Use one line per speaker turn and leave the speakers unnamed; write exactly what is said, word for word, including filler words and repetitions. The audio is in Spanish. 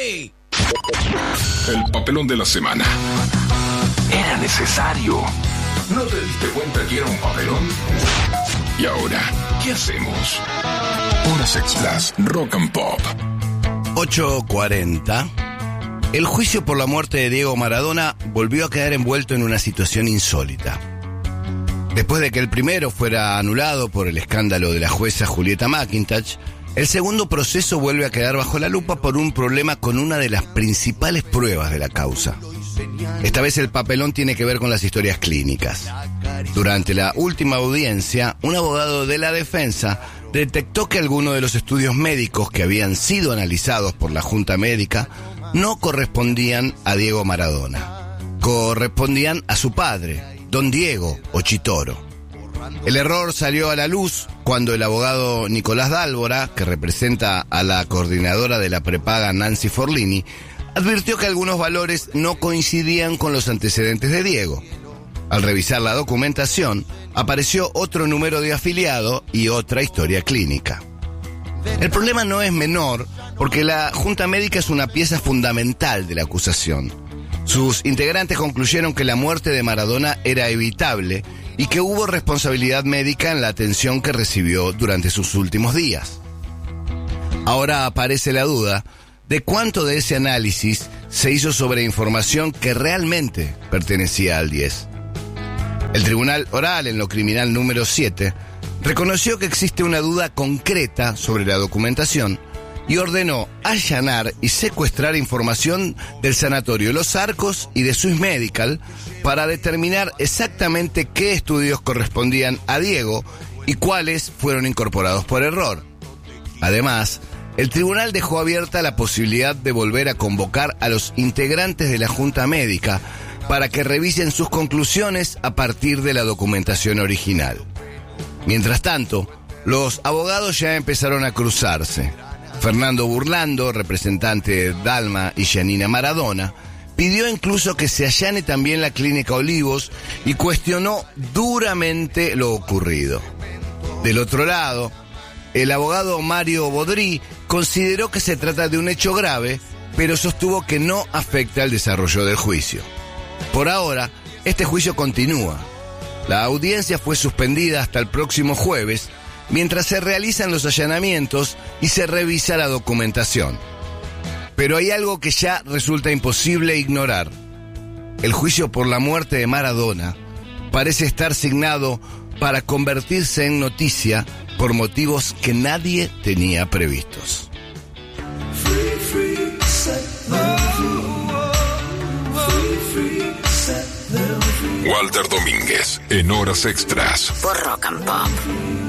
¡Ey!
El papelón de la semana. Era necesario. ¿No te diste cuenta que era un papelón? Y ahora, ¿qué hacemos? Horas extras, Rock and Pop.
ocho cuarenta. El juicio por la muerte de Diego Maradona volvió a quedar envuelto en una situación insólita. Después de que el primero fuera anulado por el escándalo de la jueza Julieta McIntosh, el segundo proceso vuelve a quedar bajo la lupa por un problema con una de las principales pruebas de la causa. Esta vez el papelón tiene que ver con las historias clínicas. Durante la última audiencia, un abogado de la defensa detectó que algunos de los estudios médicos que habían sido analizados por la Junta Médica no correspondían a Diego Maradona. Correspondían a su padre, don Diego Ochitoro. El error salió a la luz cuando el abogado Nicolás Dálvora, que representa a la coordinadora de la prepaga Nancy Forlini, advirtió que algunos valores no coincidían con los antecedentes de Diego. Al revisar la documentación, apareció otro número de afiliado y otra historia clínica. El problema no es menor porque la Junta Médica es una pieza fundamental de la acusación. Sus integrantes concluyeron que la muerte de Maradona era evitable y que hubo responsabilidad médica en la atención que recibió durante sus últimos días. Ahora aparece la duda de cuánto de ese análisis se hizo sobre información que realmente pertenecía al diez. El Tribunal Oral en lo Criminal número siete reconoció que existe una duda concreta sobre la documentación y ordenó allanar y secuestrar información del Sanatorio Los Arcos y de Swiss Medical para determinar exactamente qué estudios correspondían a Diego y cuáles fueron incorporados por error. Además, el tribunal dejó abierta la posibilidad de volver a convocar a los integrantes de la Junta Médica para que revisen sus conclusiones a partir de la documentación original. Mientras tanto, los abogados ya empezaron a cruzarse. Fernando Burlando, representante de Dalma y Giannina Maradona, pidió incluso que se allane también la Clínica Olivos y cuestionó duramente lo ocurrido. Del otro lado, el abogado Mario Bodrí consideró que se trata de un hecho grave, pero sostuvo que no afecta al desarrollo del juicio. Por ahora, este juicio continúa. La audiencia fue suspendida hasta el próximo jueves, mientras se realizan los allanamientos y se revisa la documentación. Pero hay algo que ya resulta imposible ignorar. El juicio por la muerte de Maradona parece estar signado para convertirse en noticia por motivos que nadie tenía previstos.
Walter Domínguez, en Horas Extras.
Por Rock and Pop.